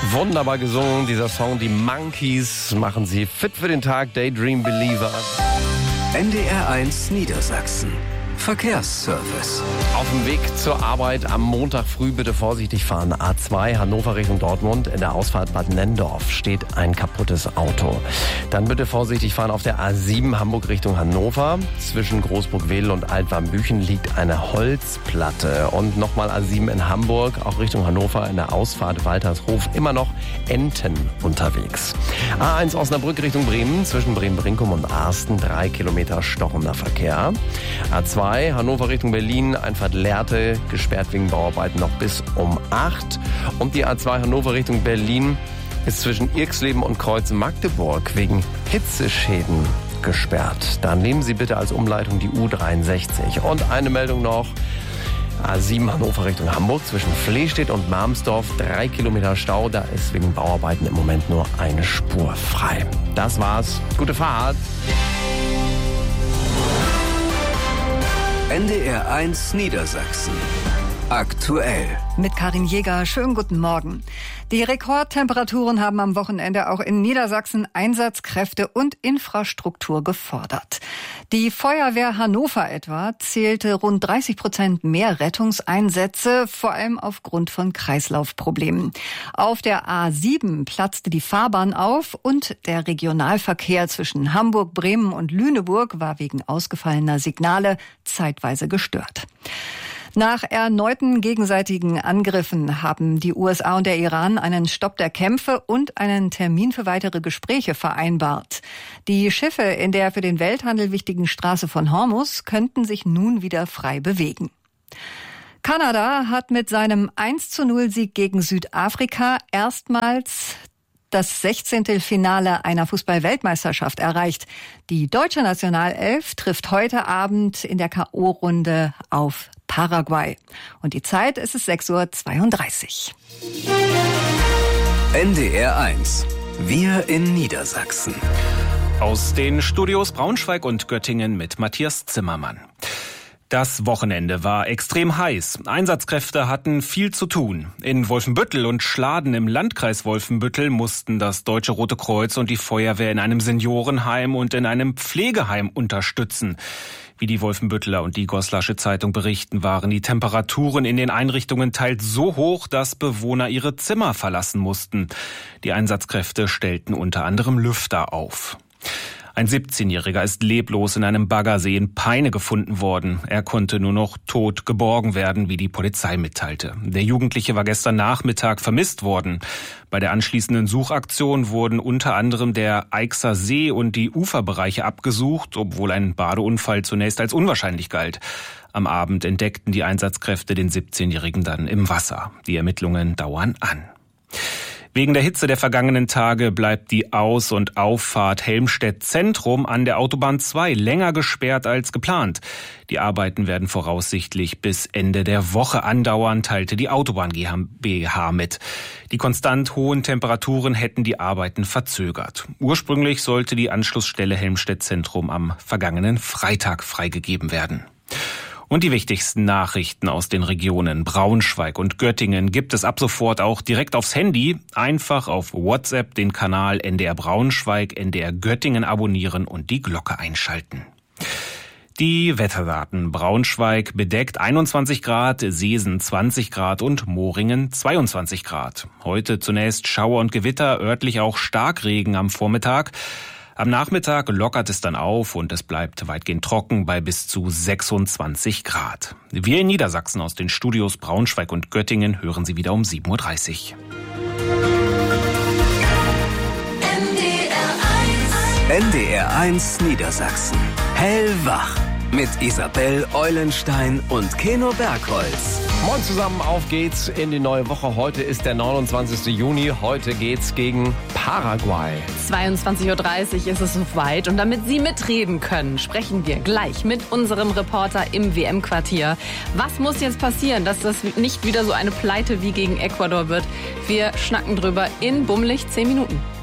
Wunderbar gesungen, dieser Song. Die Monkeys machen sie fit für den Tag. Daydream Believer. NDR 1 Niedersachsen. Verkehrsservice. Auf dem Weg zur Arbeit am Montag früh bitte vorsichtig fahren. A2 Hannover Richtung Dortmund. In der Ausfahrt Bad Nenndorf steht ein kaputtes Auto. Dann bitte vorsichtig fahren auf der A7 Hamburg Richtung Hannover. Zwischen Großburg-Wedel und Altwarmbüchen liegt eine Holzplatte. Und nochmal A7 in Hamburg, auch Richtung Hannover. In der Ausfahrt Waltershof immer noch Enten unterwegs. A1 Osnabrück Richtung Bremen. Zwischen Bremen-Brinkum und Arsten 3 Kilometer stockender Verkehr. A2 Hannover Richtung Berlin, Einfahrt Lehrte, gesperrt wegen Bauarbeiten noch bis um 8. Und die A2 Hannover Richtung Berlin ist zwischen Irxleben und Kreuz Magdeburg wegen Hitzeschäden gesperrt. Dann nehmen Sie bitte als Umleitung die U63. Und eine Meldung noch. A7 Hannover Richtung Hamburg zwischen Flehstedt und Marmsdorf 3 Kilometer Stau. Da ist wegen Bauarbeiten im Moment nur eine Spur frei. Das war's. Gute Fahrt. NDR 1 Niedersachsen. Aktuell. Mit Karin Jäger, schönen guten Morgen. Die Rekordtemperaturen haben am Wochenende auch in Niedersachsen Einsatzkräfte und Infrastruktur gefordert. Die Feuerwehr Hannover etwa zählte rund 30% mehr Rettungseinsätze, vor allem aufgrund von Kreislaufproblemen. Auf der A7 platzte die Fahrbahn auf und der Regionalverkehr zwischen Hamburg, Bremen und Lüneburg war wegen ausgefallener Signale zeitweise gestört. Nach erneuten gegenseitigen Angriffen haben die USA und der Iran einen Stopp der Kämpfe und einen Termin für weitere Gespräche vereinbart. Die Schiffe in der für den Welthandel wichtigen Straße von Hormuz könnten sich nun wieder frei bewegen. Kanada hat mit seinem 1:0-Sieg gegen Südafrika erstmals das 16. Finale einer Fußball-Weltmeisterschaft erreicht. Die deutsche Nationalelf trifft heute Abend in der K.O.-Runde auf Paraguay. Und die Zeit ist es 6:32 Uhr. NDR 1. Wir in Niedersachsen. Aus den Studios Braunschweig und Göttingen mit Matthias Zimmermann. Das Wochenende war extrem heiß. Einsatzkräfte hatten viel zu tun. In Wolfenbüttel und Schladen im Landkreis Wolfenbüttel mussten das Deutsche Rote Kreuz und die Feuerwehr in einem Seniorenheim und in einem Pflegeheim unterstützen. Wie die Wolfenbütteler und die Goslasche Zeitung berichten, waren die Temperaturen in den Einrichtungen teils so hoch, dass Bewohner ihre Zimmer verlassen mussten. Die Einsatzkräfte stellten unter anderem Lüfter auf. Ein 17-Jähriger ist leblos in einem Baggersee in Peine gefunden worden. Er konnte nur noch tot geborgen werden, wie die Polizei mitteilte. Der Jugendliche war gestern Nachmittag vermisst worden. Bei der anschließenden Suchaktion wurden unter anderem der Eichser See und die Uferbereiche abgesucht, obwohl ein Badeunfall zunächst als unwahrscheinlich galt. Am Abend entdeckten die Einsatzkräfte den 17-Jährigen dann im Wasser. Die Ermittlungen dauern an. Wegen der Hitze der vergangenen Tage bleibt die Aus- und Auffahrt Helmstedt-Zentrum an der Autobahn 2 länger gesperrt als geplant. Die Arbeiten werden voraussichtlich bis Ende der Woche andauern, teilte die Autobahn GmbH mit. Die konstant hohen Temperaturen hätten die Arbeiten verzögert. Ursprünglich sollte die Anschlussstelle Helmstedt-Zentrum am vergangenen Freitag freigegeben werden. Und die wichtigsten Nachrichten aus den Regionen Braunschweig und Göttingen gibt es ab sofort auch direkt aufs Handy. Einfach auf WhatsApp den Kanal NDR Braunschweig, NDR Göttingen abonnieren und die Glocke einschalten. Die Wetterdaten: Braunschweig bedeckt 21 Grad, Seesen 20 Grad und Moringen 22 Grad. Heute zunächst Schauer und Gewitter, örtlich auch Starkregen am Vormittag. Am Nachmittag lockert es dann auf und es bleibt weitgehend trocken bei bis zu 26 Grad. Wir in Niedersachsen aus den Studios Braunschweig und Göttingen hören Sie wieder um 7:30 Uhr. NDR 1 Niedersachsen. Hellwach. Mit Isabel Eulenstein und Keno Bergholz. Moin zusammen, auf geht's in die neue Woche. Heute ist der 29. Juni. Heute geht's gegen Paraguay. 22:30 Uhr ist es soweit. Und damit Sie mitreden können, sprechen wir gleich mit unserem Reporter im WM-Quartier. Was muss jetzt passieren, dass das nicht wieder so eine Pleite wie gegen Ecuador wird? Wir schnacken drüber in bummelig 10 Minuten.